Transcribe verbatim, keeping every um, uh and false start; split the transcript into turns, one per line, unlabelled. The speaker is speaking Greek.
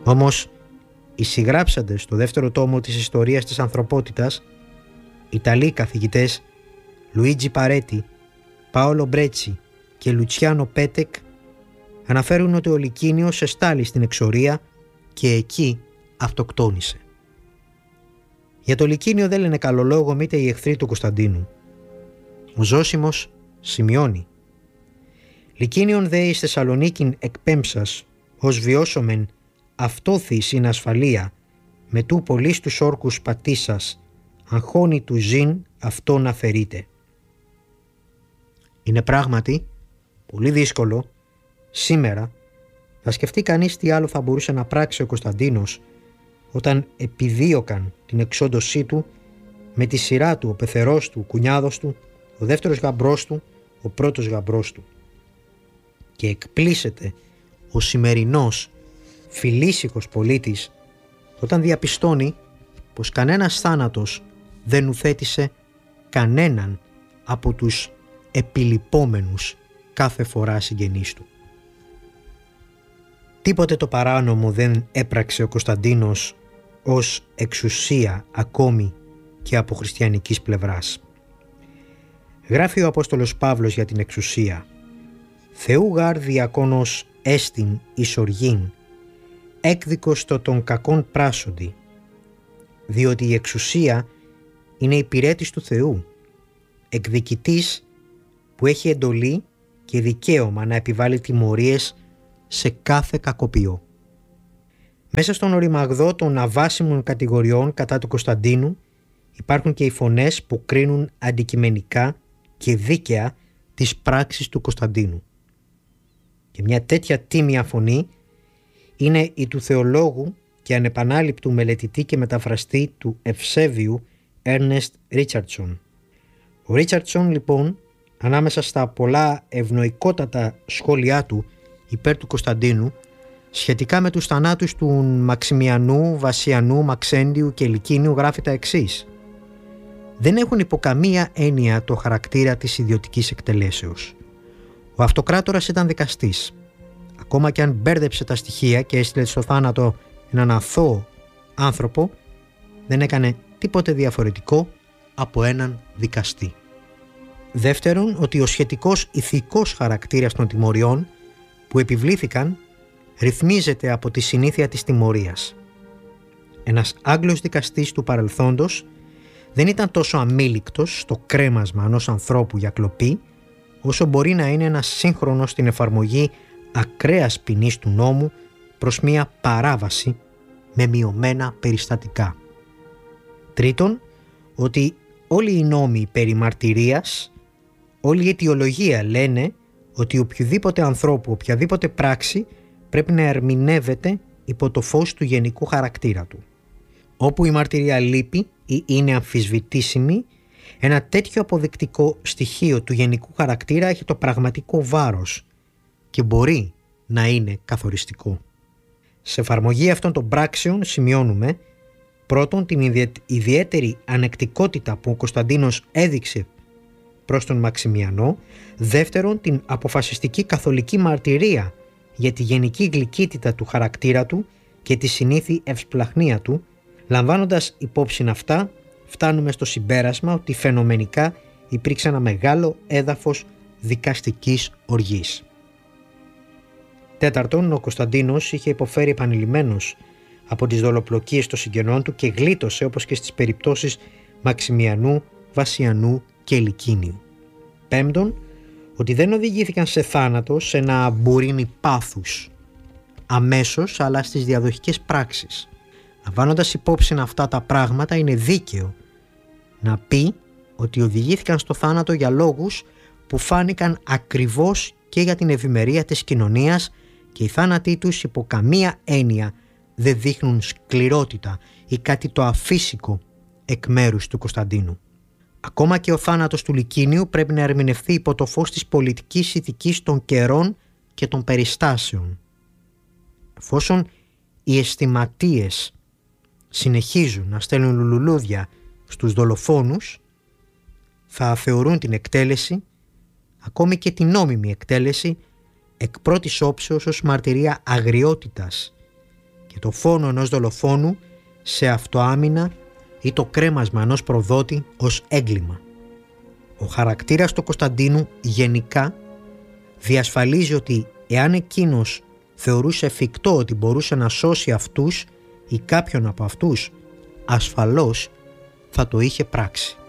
Όμως οι συγγράψαντες στο δεύτερο τόμο της ιστορίας της ανθρωπότητας, Ιταλοί καθηγητές Λουίτζι Παρέτι, Πάολο Μπρέτσι και Λουτσιάνο Πέτεκ, αναφέρουν ότι ο Λικίνιος εστάλει στην εξορία και εκεί αυτοκτόνησε. Για το Λικίνιο δεν λένε καλό λόγο μήτε οι εχθροί του Κωνσταντίνου. Ο Ζώσιμος σημειώνει: «Λικίνιον δε εις Θεσσαλονίκην εκπέμψας, ως βιώσομεν αυτόθης είναι ασφαλεία, με τού πολλής τους όρκους πατήσας, αγχώνει του ζήν αυτό να φερείτε». Είναι πράγματι πολύ δύσκολο σήμερα να σκεφτεί κανείς τι άλλο θα μπορούσε να πράξει ο Κωνσταντίνος όταν επιδίωκαν την εξόντωσή του με τη σειρά του ο πεθερός του, ο κουνιάδος του, ο δεύτερος γαμπρός του, ο πρώτος γαμπρός του. Και εκπλήσεται ο σημερινός φιλήσυχος πολίτης όταν διαπιστώνει πως κανένας θάνατος δεν ουθέτησε κανέναν από τους επιλυπόμενους κάθε φορά συγγενείς του. Τίποτε το παράνομο δεν έπραξε ο Κωνσταντίνος ως εξουσία ακόμη και από χριστιανικής πλευράς. Γράφει ο Απόστολος Παύλος για την εξουσία: «Θεού γάρ διακόνος έστιν εις οργήν, έκδικος το των κακών πράσοντι», διότι η εξουσία είναι υπηρέτης του Θεού, εκδικητής που έχει εντολή και δικαίωμα να επιβάλλει τιμωρίες σε κάθε κακοποιό. Μέσα στον οριμαγδό των αβάσιμων κατηγοριών κατά του Κωνσταντίνου υπάρχουν και οι φωνές που κρίνουν αντικειμενικά και δίκαια τις πράξεις του Κωνσταντίνου. Και μια τέτοια τίμια φωνή είναι η του θεολόγου και ανεπανάληπτου μελετητή και μεταφραστή του Ευσέβιου Έρνεστ Ρίτσαρντσον. Ο Ρίτσαρντσον λοιπόν, ανάμεσα στα πολλά ευνοϊκότατα σχόλιά του υπέρ του Κωνσταντίνου σχετικά με τους θανάτους του Μαξιμιανού, Βασιανού, Μαξέντιου και Λικίνιου, γράφει τα εξής: «Δεν έχουν υπό καμία έννοια το χαρακτήρα της ιδιωτικής εκτελέσεως. Ο αυτοκράτορας ήταν δικαστής. Ακόμα και αν μπέρδεψε τα στοιχεία και έστειλε στο θάνατο έναν αθώο άνθρωπο, δεν έκανε τίποτε διαφορετικό από έναν δικαστή. Δεύτερον, ότι ο σχετικός ηθικός χαρακτήρας των τιμωριών που επιβλήθηκαν ρυθμίζεται από τη συνήθεια της τιμωρίας. Ένας Άγγλος δικαστής του παρελθόντος δεν ήταν τόσο αμήλικτος στο κρέμασμα ενός ανθρώπου για κλοπή, όσο μπορεί να είναι ένας σύγχρονος στην εφαρμογή ακραίας ποινής του νόμου προς μία παράβαση με μειωμένα περιστατικά. Τρίτον, ότι όλοι οι νόμοι περί μαρτυρίας, όλη η αιτιολογία λένε ότι οποιοδήποτε ανθρώπου, οποιαδήποτε πράξη πρέπει να ερμηνεύεται υπό το φως του γενικού χαρακτήρα του. Όπου η μαρτυρία λείπει ή είναι αμφισβητήσιμη, ένα τέτοιο αποδεικτικό στοιχείο του γενικού χαρακτήρα έχει το πραγματικό βάρος και μπορεί να είναι καθοριστικό. Σε εφαρμογή αυτών των πράξεων σημειώνουμε πρώτον την ιδιαίτερη ανεκτικότητα που ο Κωνσταντίνος έδειξε προς τον Μαξιμιανό, δεύτερον την αποφασιστική καθολική μαρτυρία για τη γενική γλυκύτητα του χαρακτήρα του και τη συνήθη ευσπλαχνία του. Λαμβάνοντας υπόψη αυτά, φτάνουμε στο συμπέρασμα ότι φαινομενικά υπήρξε ένα μεγάλο έδαφος δικαστικής οργής. Τέταρτον, ο Κωνσταντίνος είχε υποφέρει επανειλημμένος από τις δολοπλοκίες των συγγενών του και γλίτωσε, όπως και στις περιπτώσεις Μαξιμιανού, Βασιανού και Λικίνιου. Πέμπτον, ότι δεν οδηγήθηκαν σε θάνατο σε ένα μπουρίνι πάθους αμέσως, αλλά στις διαδοχικές πράξεις. Λαμβάνοντας υπόψη αυτά τα πράγματα, είναι δίκαιο να πει ότι οδηγήθηκαν στο θάνατο για λόγους που φάνηκαν ακριβώς και για την ευημερία της κοινωνίας και οι θάνατοι τους υπό καμία έννοια δεν δείχνουν σκληρότητα ή κάτι το αφύσικο εκ μέρους του Κωνσταντίνου. Ακόμα και ο θάνατος του Λικίνιου πρέπει να ερμηνευθεί υπό το φως της πολιτικής ηθικής των καιρών και των περιστάσεων. Εφόσον οι αισθηματίες συνεχίζουν να στέλνουν λουλουδιά στους δολοφόνους, θα θεωρούν την εκτέλεση, ακόμη και την νόμιμη εκτέλεση, εκ πρώτης όψεως ως μαρτυρία αγριότητας και και το φόνο ενός δολοφόνου σε αυτοάμυνα ή το κρέμασμα ενός προδότη ως έγκλημα. Ο χαρακτήρας του Κωνσταντίνου γενικά διασφαλίζει ότι εάν εκείνος θεωρούσε εφικτό ότι μπορούσε να σώσει αυτούς ή κάποιον από αυτούς, ασφαλώς θα το είχε πράξει.